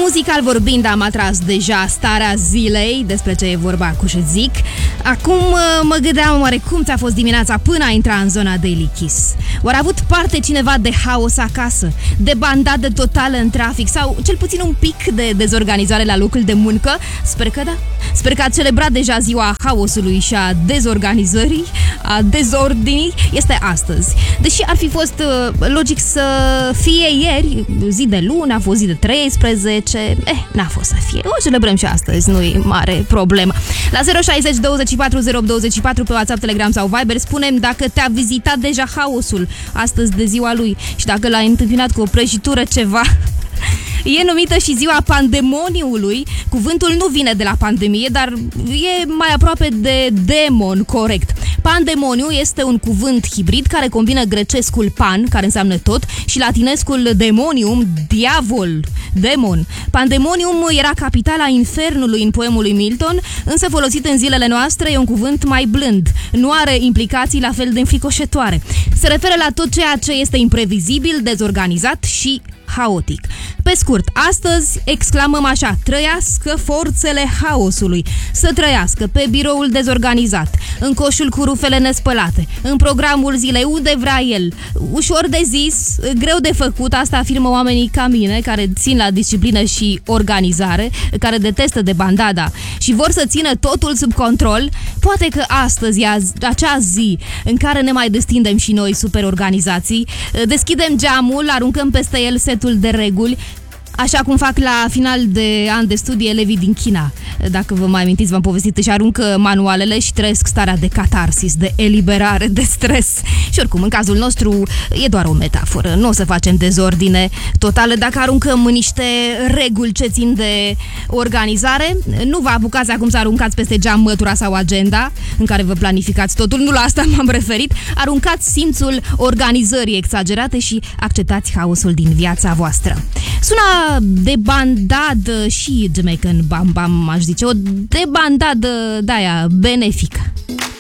Muzical vorbind, am atras deja starea zilei, despre ce e vorba cu ce zic. Acum mă gândeam oare cum ți-a fost dimineața până a intra în zona Daily Kiss. Oare a avut parte cineva de haos acasă, de bandadă totală în trafic sau cel puțin un pic de dezorganizare la locul de muncă? Sper că da. Sper că a celebrat deja ziua haosului și a dezorganizării, a dezordinii. Este astăzi. Deși ar fi fost logic să fie ieri, zi de luni, a fost zi de 13, n-a fost să fie. O celebrăm și astăzi, nu-i mare problemă. La 060 24 024 pe WhatsApp, Telegram sau Viber spunem dacă te-a vizitat deja haosul astăzi de ziua lui și dacă l-ai întâmpinat cu o prăjitură ceva. E numită și ziua pandemoniului. Cuvântul nu vine de la pandemie, dar e mai aproape de demon, corect. Pandemoniu este un cuvânt hibrid care combină grecescul pan, care înseamnă tot, și latinescul demonium, diavol, demon. Pandemonium era capitala infernului în poemul lui Milton, însă folosit în zilele noastre e un cuvânt mai blând. Nu are implicații la fel de înfricoșătoare. Se referă la tot ceea ce este imprevizibil, dezorganizat și haotic. Pe scurt, astăzi exclamăm așa: trăiască forțele haosului, să trăiască pe biroul dezorganizat, în coșul cu rufele nespălate, în programul zilei unde vrea el. Ușor de zis, greu de făcut, asta afirmă oamenii ca mine, care țin la disciplină și organizare, care detestă de bandada și vor să țină totul sub control. Poate că astăzi e acea zi în care ne mai destindem și noi superorganizații, deschidem geamul, aruncăm peste el setul de reguli, așa cum fac la final de an de studii elevii din China. Dacă vă mai amintiți, v-am povestit, își aruncă manualele și trăiesc starea de catarsis, de eliberare, de stres. Și oricum, în cazul nostru, e doar o metaforă. Nu o să facem dezordine totală dacă aruncăm niște reguli ce țin de organizare. Nu vă apucați acum să aruncați peste geam mătura sau agenda în care vă planificați totul. Nu la asta m-am referit. Aruncați simțul organizării exagerate și acceptați haosul din viața voastră. Sună de bandadă și Jamaican Bam Bam, aș zice, o debandadă de-aia benefică.